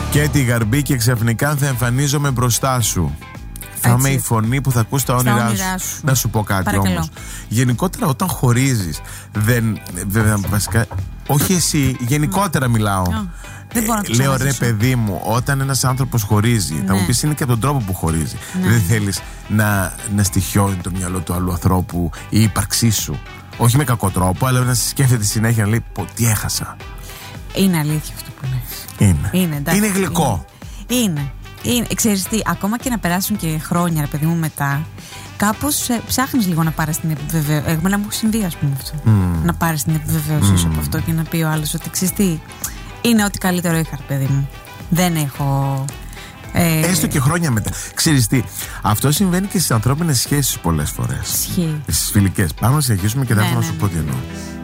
Και τη γαρμπή και ξαφνικά θα εμφανίζομαι μπροστά σου. Θα είμαι η φωνή που θα ακούς τα όνειρά σου. Να σου πω κάτι όμως. Γενικότερα όταν χωρίζεις, βέβαια βασικά, όχι εσύ, γενικότερα μιλάω. Δεν μπορώ να το λέω ρε παιδί μου, όταν ένας άνθρωπος χωρίζει, θα μου πεις είναι και από τον τρόπο που χωρίζει. Δεν θέλεις να στοιχιώνει το μυαλό του άλλου ανθρώπου η ύπαρξή σου. Όχι με κακό τρόπο, αλλά να σκέφτεται συνέχεια να λέει τι έχασα. Είναι αλήθεια αυτό που λες. Είναι γλυκό. Είναι. Ξέρεις τι, ακόμα και να περάσουν και χρόνια, ρε παιδί μου, μετά, κάπως ψάχνεις λίγο να πάρεις την επιβεβαίωση. Εμένα μου έχει συμβεί, ας πούμε, αυτό. Να πάρεις την επιβεβαίωση σου από αυτό και να πει ο άλλος ότι ξέρεις τι, είναι ό,τι καλύτερο είχα, ρε παιδί μου. Δεν έχω. Έστω και χρόνια μετά. Ξέρεις τι, αυτό συμβαίνει και στις ανθρώπινες σχέσεις πολλές φορές. Ισχύει. Στις φιλικές. Πάμε να συνεχίσουμε και θα να σου πω τι εννοώ.